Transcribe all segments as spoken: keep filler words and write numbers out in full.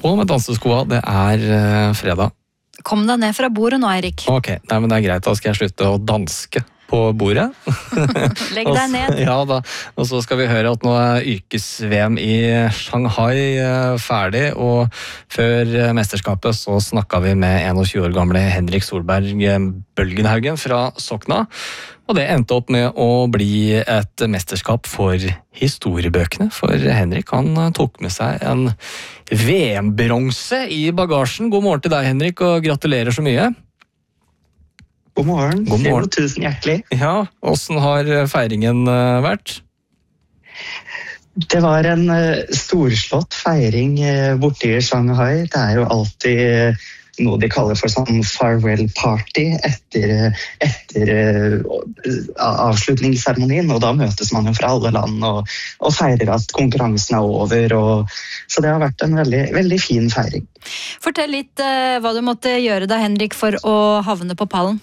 På med danseskoa, det er uh, fredag. Kom deg ned fra bordet nå, Eirik. Ok, nei, men det er greit, da skal jeg slutte å danske på bordet. Legg deg ned. Ja da, og så skal vi høre at nå er yrkes-V M i Shanghai ferdig, og før mesterskapet så snakket vi med tjueen år gamle Henrik Solberg Bølgenhaugen fra Sokna, og det endte opp med å bli et mesterskap for historiebøkene, for Henrik han tok med seg en V M-bronse i bagasjen. God morgen til deg, Henrik, og gratulerer så mye. God morgen. God morgen. Tusen hjertelig. Ja, hvordan har feiringen vært? Det var en storslått feiring borte i Shanghai. Det er jo alltid noe de kaller for sånn farewell party etter, etter avslutningsseremonien, og da møtes man jo fra alle land og, og feirer at konkurransen er over. Og, så det har vært en veldig, veldig fin feiring. Fortell litt uh, hva du måtte gjøre da, Henrik, for å havne på pallen.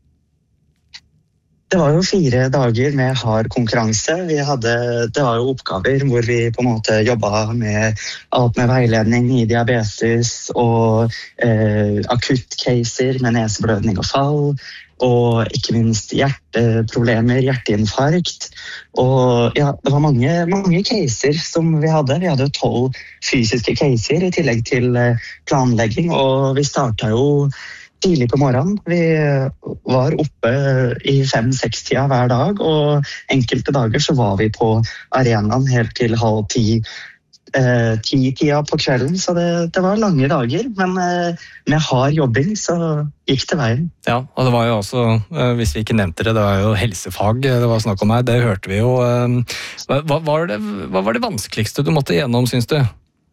Det var jo fire dager med hard konkurranse. Vi hadde, det var jo oppgaver hvor vi på en måte jobbet med alt med veiledning i diabetes og eh, akuttcaser med neseblødning og fall, og ikke minst hjerteproblemer, hjerteinfarkt. Og ja, det var mange, mange caser som vi hadde. Vi hadde tolv fysiske caser i tillegg til planlegging, og vi startet jo tidlig på morgenen. Vi var oppe i fem-seks-tida hver dag, og enkelte dager så var vi på arenaen helt til halv ti, eh, ti-tida på kvelden. Så det, det var lange dager, men eh, med hard jobbing så gikk det veien. Ja, og det var jo også, hvis vi ikke nevnte det, det var jo helsefag det var snakk om her, det hørte vi jo. Hva, hva, var det, hva var det vanskeligste du måtte gjennom, synes du?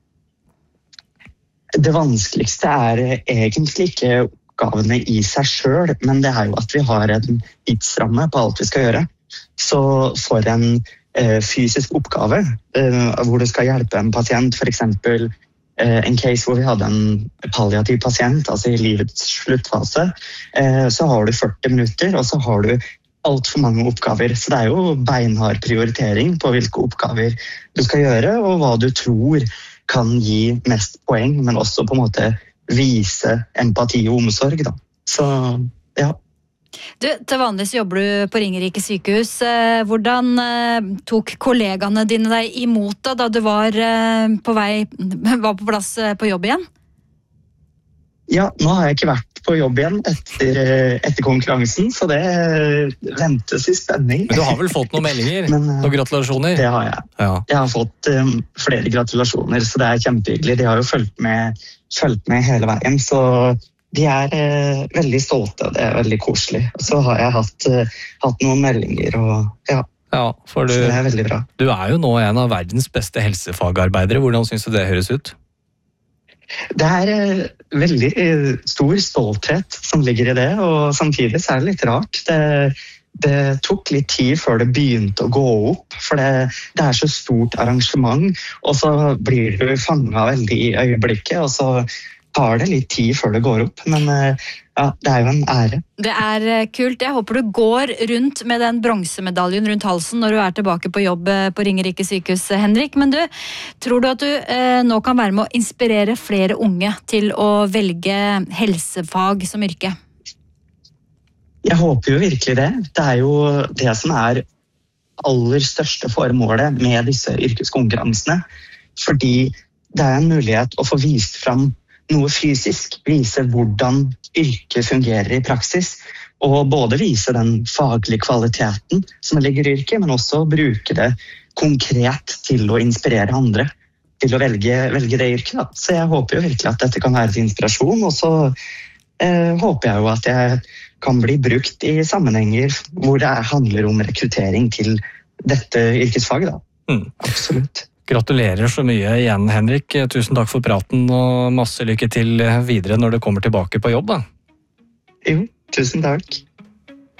Det vanskeligste er egentlig ikke oppgavene i seg selv, men det er jo at vi har en tidsramme på alt vi skal gjøre. Så for en eh, fysisk oppgave, eh, hvor du skal hjelpe en pasient, for eksempel eh, en case hvor vi hadde en palliativ pasient, altså i livets sluttfase, eh, så har du førti minutter, og så har du alt for mange oppgaver. Så det er jo beinhard prioritering på hvilke oppgaver du skal gjøre, og hva du tror kan gi mest poeng, men også på en måte vise empati og omsorg, da. Så, ja. Du, til vanlig så jobber du på Ringerike sykehus. Hvordan eh, tok kollegaene dine deg imot da, da du var, eh, på vei, var på plass på jobb igjen? Ja, nå har jeg ikke vært på jobb igjen etter, etter konkurransen, så det ventes i spenning. Men du har vel fått noen meldinger? Men, noen gratulasjoner? Det har jeg. Ja. Jeg har fått um, flere gratulasjoner, så det er kjempehyggelig. De har jo fulgt med, fulgt med hele veien, så de er uh, veldig stolte, og det er veldig koselig. Så har jeg hatt, uh, hatt noen meldinger, og ja, ja for du, så det er veldig bra. Du er jo nå en av verdens beste helsefagarbeidere. Hvordan synes du det høres ut? Det er uh, veldig uh, stor stolthet som ligger i det, og samtidig så er det litt rart. Det, det tok litt tid før det begynte å gå opp, for det, det er så stort arrangement, og så blir du fanget veldig i øyeblikket, og så tar det litt tid før det går opp, men uh, ja, det er jo en ære. Det er kult. Jeg håper du går rundt med den bronsemedaljen rundt halsen når du er tilbake på jobb på Ringerike sykehus, Henrik. Men du, tror du at du eh, nå kan være med å inspirere flere unge til å velge helsefag som yrke? Jeg håper jo virkelig det. Det er jo det som er aller største formålet med disse yrkeskonkurransene. Fordi det er en mulighet å få vist fram noe fysisk, vise hvordan yrket fungerer i praksis, og både vise den faglige kvaliteten som ligger i yrket, men også bruke det konkret til å inspirere andre til å velge, velge det yrket. Da. Så jeg håper jo virkelig at dette kan være til inspirasjon, og så eh, håper jeg jo at jeg kan bli brukt i sammenhenger hvor det handler om rekruttering til dette yrkesfaget. Da. Mm. Absolutt. Gratulerer så mye igjen, Henrik. Tusen takk for praten, og masse lykke til videre når du kommer tilbake på jobb. Da. Jo, tusen takk.